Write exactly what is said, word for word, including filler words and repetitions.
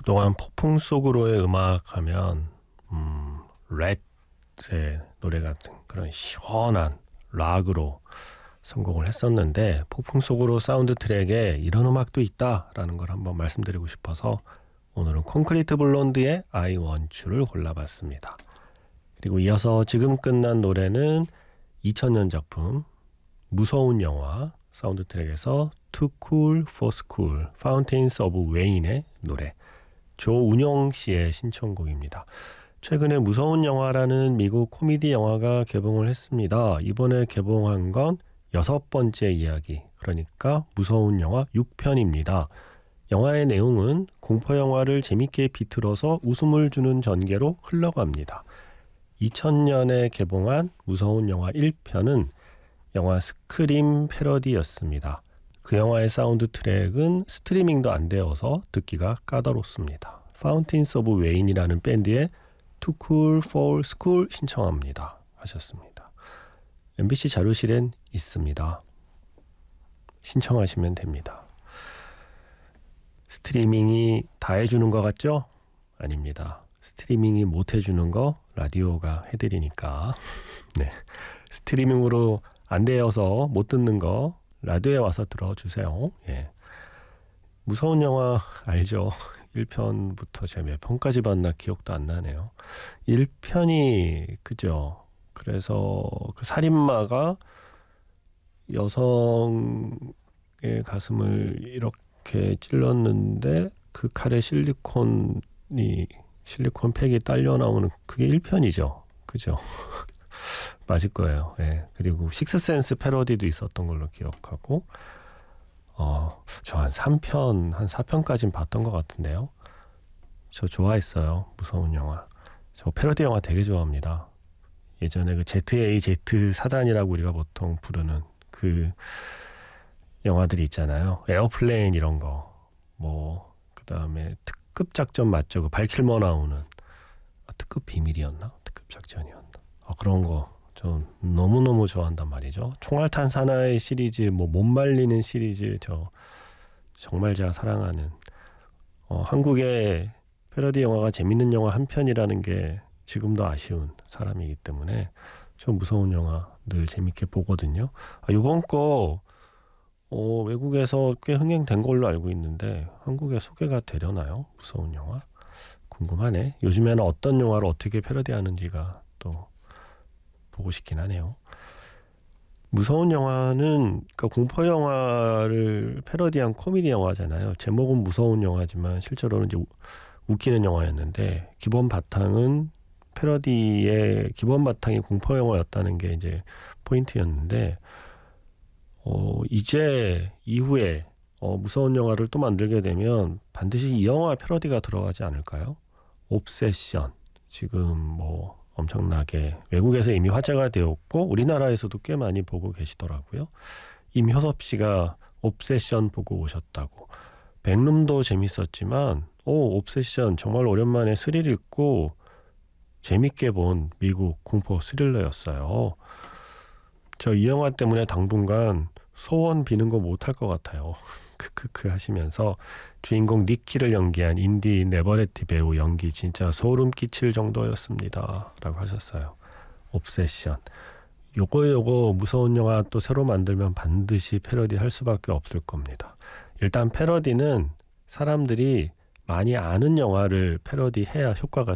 그동안 폭풍 속으로의 음악 하면 음, 렛의 노래 같은 그런 시원한 락으로 선곡을 했었는데, 폭풍 속으로 사운드 트랙에 이런 음악도 있다라는 걸 한번 말씀드리고 싶어서 오늘은 콘크리트 블론드의 I Want You를 골라봤습니다. 그리고 이어서 지금 끝난 노래는 이천 년 작품 무서운 영화 사운드 트랙에서 Too Cool for School, Fountains of Wayne의 노래, 조운영 씨의 신청곡입니다. 최근에 무서운 영화라는 미국 코미디 영화가 개봉을 했습니다. 이번에 개봉한 건 여섯 번째 이야기, 그러니까 무서운 영화 육 편입니다. 영화의 내용은 공포 영화를 재밌게 비틀어서 웃음을 주는 전개로 흘러갑니다. 이천 년에 개봉한 무서운 영화 일 편은 영화 스크림 패러디였습니다. 그 영화의 사운드 트랙은 스트리밍도 안 되어서 듣기가 까다롭습니다. Fountains of Wayne이라는 밴드의 Too Cool for School 신청합니다 하셨습니다. 엠비씨 자료실엔 있습니다. 신청하시면 됩니다. 스트리밍이 다 해주는 것 같죠? 아닙니다. 스트리밍이 못 해주는 거 라디오가 해드리니까. 네, 스트리밍으로 안 되어서 못 듣는 거 라디오에 와서 들어주세요. 예. 무서운 영화 알죠? 일 편부터 제가 몇 편까지 봤나 기억도 안 나네요. 일 편이 그죠? 그래서 그 살인마가 여성의 가슴을 이렇게 찔렀는데 그 칼에 실리콘이 실리콘 팩이 딸려 나오는 그게 일 편이죠. 그죠? 맞을 거예요. 예. 그리고 식스센스 패러디도 있었던 걸로 기억하고, 어, 저 한 삼 편, 한 사 편까지는 봤던 것 같은데요. 저 좋아했어요. 무서운 영화. 저 패러디 영화 되게 좋아합니다. 예전에 그 제이에이 제이 사단이라고 우리가 보통 부르는 그 영화들이 있잖아요. 에어플레인 이런 거, 뭐 그다음에 특급 작전 맞죠? 그 발킬머 나오는, 아, 특급 비밀이었나? 특급 작전이었나? 아, 그런 거 저 너무너무 좋아한단 말이죠. 총알탄 사나이 시리즈, 뭐 못 말리는 시리즈, 저 정말 제가 사랑하는, 어, 한국의 패러디 영화가 재밌는 영화 한 편이라는 게 지금도 아쉬운 사람이기 때문에 좀 무서운 영화 늘 재밌게 보거든요. 아, 이번 거 어, 외국에서 꽤 흥행된 걸로 알고 있는데 한국에 소개가 되려나요? 무서운 영화? 궁금하네. 요즘에는 어떤 영화를 어떻게 패러디하는지가 또 보고 싶긴 하네요. 무서운 영화는, 그러니까 공포 영화를 패러디한 코미디 영화잖아요. 제목은 무서운 영화지만 실제로는 이제 웃기는 영화였는데, 기본 바탕은 패러디의 기본 바탕이 공포 영화였다는 게 이제 포인트였는데, 어, 이제 이후에 어, 무서운 영화를 또 만들게 되면 반드시 이 영화 패러디가 들어가지 않을까요? 옵세션, 지금 뭐 엄청나게 외국에서 이미 화제가 되었고 우리나라에서도 꽤 많이 보고 계시더라고요. 임효섭 씨가 옵세션 보고 오셨다고. 백룸도 재밌었지만 오, 옵세션 정말 오랜만에 스릴 있고 재밌게 본 미국 공포 스릴러였어요. 저 이 영화 때문에 당분간 소원 비는 거 못할 것 같아요. 크크크 하시면서 주인공 니키를 연기한 인디 네버레티 배우 연기 진짜 소름 끼칠 정도였습니다 라고 하셨어요. 옵세션. 요거 요거 무서운 영화 또 새로 만들면 반드시 패러디 할 수밖에 없을 겁니다. 일단 패러디는 사람들이 많이 아는 영화를 패러디해야 효과가